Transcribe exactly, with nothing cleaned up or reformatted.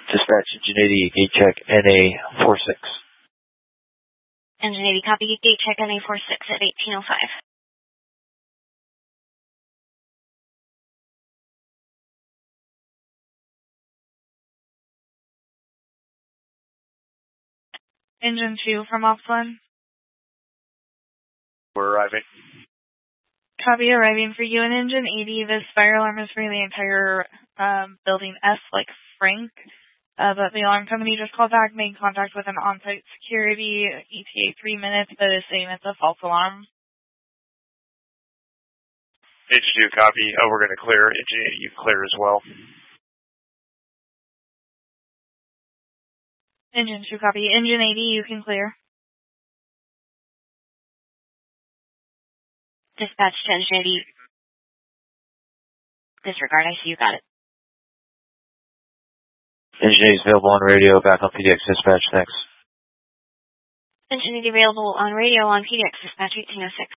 Dispatch Engine eighty, gate check N A four six. Engine eighty, copy, gate check N A four six at eighteen oh five. Engine two from Oxland. We're arriving. Copy, arriving for you in Engine eighty. This fire alarm is for the entire um, building S, like Frank. Uh, but the alarm company just called back, made contact with an on-site security, E T A three minutes, but is saying it's a false alarm. H two, copy. Oh, we're going to clear. Engine eighty, you clear as well. Engine two, copy. Engine eighty, you can clear. Dispatch to Engine eighty. Disregard, I see you got it. Engine eighty is available on radio, back on P D X dispatch, thanks. Engine eighty available on radio on P D X dispatch eighteen oh six.